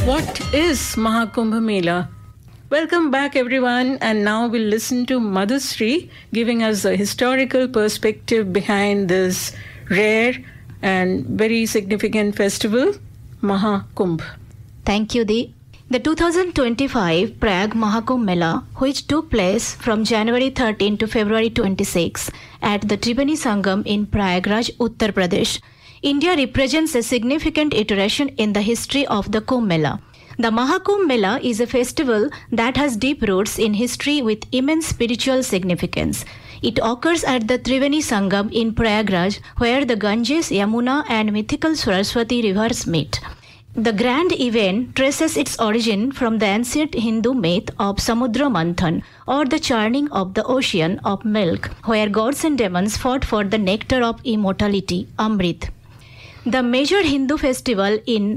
What is Mahakumbh Mela? Welcome back, everyone, and now we'll listen to Madhusri giving us a historical perspective behind this rare and very significant festival, Mahakumbh. Thank you, Di. The 2025 Prague Mahakumbh Mela, which took place from January 13 to February 26 at the Tribhuvan Sangam in Prayagraj, Uttar Pradesh, India represents a significant iteration in the history of the Kumbh Mela. The Mahakumbh Mela is a festival that has deep roots in history with immense spiritual significance. It occurs at the Tribhuvan Sangam in Prayagraj, where the Ganges, Yamuna and mythical Saraswati rivers meet. The grand event traces its origin from the ancient Hindu myth of Samudra Manthan, or the churning of the ocean of milk, where gods and demons fought for the nectar of immortality, Amrit. The major Hindu festival in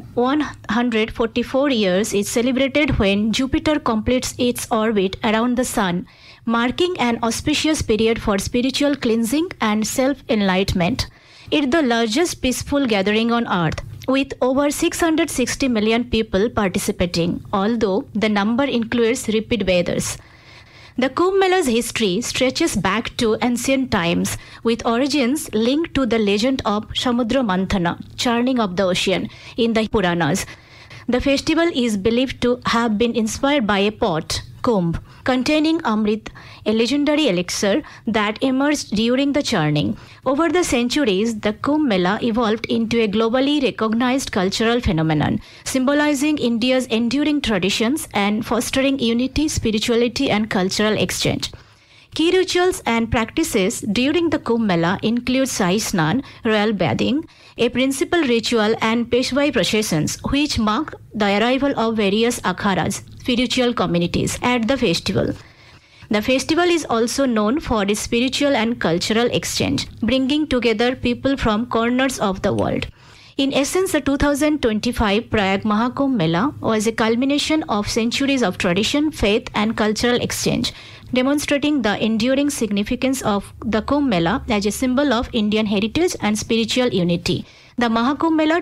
144 years is celebrated when Jupiter completes its orbit around the Sun, marking an auspicious period for spiritual cleansing and self-enlightenment. It's the largest peaceful gathering on Earth, with over 660 million people participating, although the number includes repeat bathers. The Kumbh Mela's history stretches back to ancient times, with origins linked to the legend of Samudra Manthana, churning of the ocean, in the Puranas. The festival is believed to have been inspired by a pot, kumbh, containing Amrit, a legendary elixir that emerged during the churning. Over the centuries, the Kumbh Mela evolved into a globally recognized cultural phenomenon, symbolizing India's enduring traditions and fostering unity, spirituality, and cultural exchange. Key rituals and practices during the Kumbh Mela include Sai Snan, royal bathing, a principal ritual, and Peshwai processions, which mark the arrival of various akharas, spiritual communities, at the festival. The festival is also known for its spiritual and cultural exchange, bringing together people from corners of the world. In essence, the 2025 Prague Mahakumbh Mela was a culmination of centuries of tradition, faith, and cultural exchange, demonstrating the enduring significance of the Kumbh Mela as a symbol of Indian heritage and spiritual unity. The Mahakumbh Mela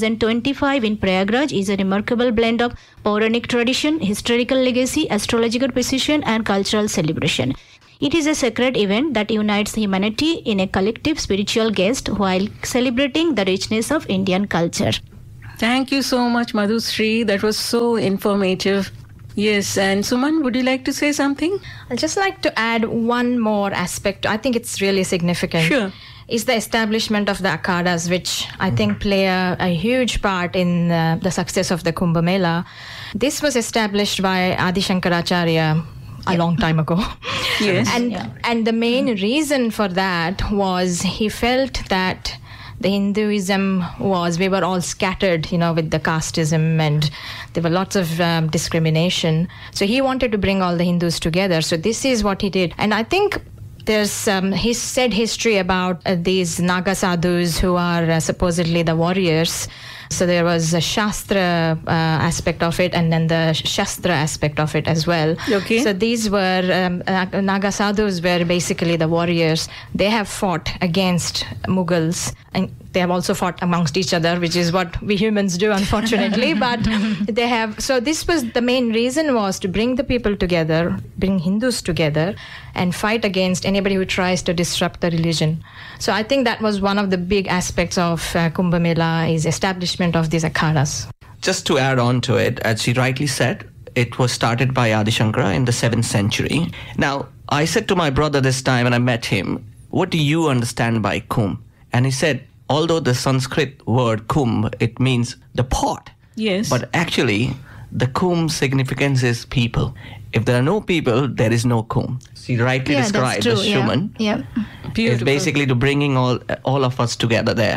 2025 in Prayagraj is a remarkable blend of Puranic tradition, historical legacy, astrological precision, and cultural celebration. It is a sacred event that unites humanity in a collective spiritual gest while celebrating the richness of Indian culture. Thank you so much, Madhusri. That was so informative. Yes, and Suman, would you like to say something? I'd just like to add one more aspect. I think it's really significant. Sure. Is the establishment of the akhadas, which I think play a huge part in the success of the Kumbh Mela. This was established by Adi Shankaracharya a long time ago. Yes. And the main reason for that was he felt that the Hinduism we were all scattered, with the casteism, and there were lots of discrimination. So he wanted to bring all the Hindus together. So this is what he did. And I think there's he said history about these Naga sadhus who are supposedly the warriors. So there was a Shastra aspect of it, and then the Shastra aspect of it as well. Okay. So these were Naga sadhus were basically the warriors. They have fought against Mughals, and they have also fought amongst each other, which is what we humans do, unfortunately. But they have. So this was the main reason, was to bring the people together, bring Hindus together, and fight against anybody who tries to disrupt the religion. So I think that was one of the big aspects of Kumbh Mela, is establishment of these akhadas. Just to add on to it, as she rightly said, it was started by Adi Shankara in the 7th century. Now, I said to my brother this time when I met him, what do you understand by Kumbh? And he said, although the Sanskrit word Kumbh, it means the pot. Yes. But actually, the Kumbh significance is people. If there are no people, there is no Kumbh. She rightly described as Shuman. Yeah. Beautiful. It's basically to bringing all of us together there.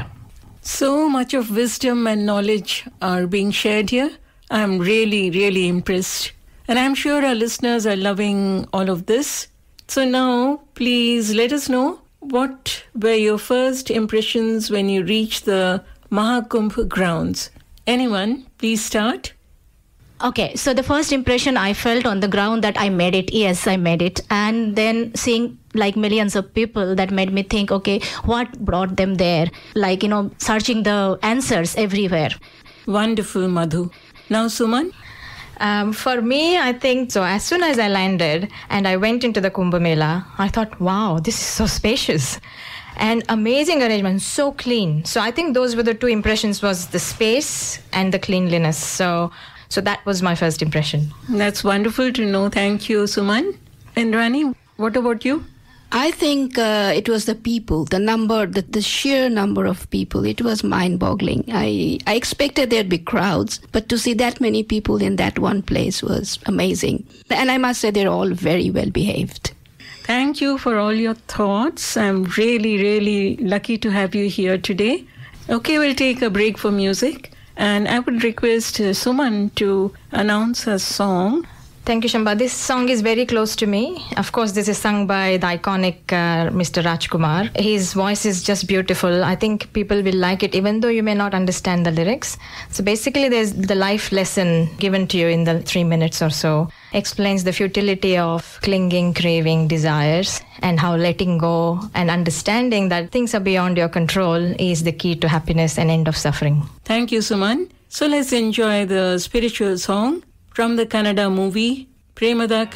So much of wisdom and knowledge are being shared here. I'm really, really impressed. And I'm sure our listeners are loving all of this. So now, please let us know, what were your first impressions when you reached the Mahakumbh grounds? Anyone, please start. Okay, so the first impression I felt on the ground that I made it. Yes, I made it. And then seeing like millions of people, that made me think, okay, what brought them there? Like, searching the answers everywhere. Wonderful, Madhu. Now, Suman? For me, I think so. As soon as I landed and I went into the Kumbh Mela, I thought, wow, this is so spacious and amazing arrangement, so clean. So I think those were the two impressions, was the space and the cleanliness. So that was my first impression. That's wonderful to know. Thank you, Suman. And Rani, what about you? I think it was the people, the sheer number of people. It was mind-boggling. I expected there'd be crowds, but to see that many people in that one place was amazing. And I must say they're all very well behaved. Thank you for all your thoughts. I'm really, really lucky to have you here today. Okay, we'll take a break for music. And I would request Suman to announce a song. Thank you, Shamba. This song is very close to me. Of course, this is sung by the iconic Mr. Rajkumar. His voice is just beautiful. I think people will like it, even though you may not understand the lyrics. So basically, there's the life lesson given to you in the 3 minutes or so. Explains the futility of clinging, craving, desires, and how letting go and understanding that things are beyond your control is the key to happiness and end of suffering. Thank you, Suman. So let's enjoy the spiritual song from the Kannada movie Premada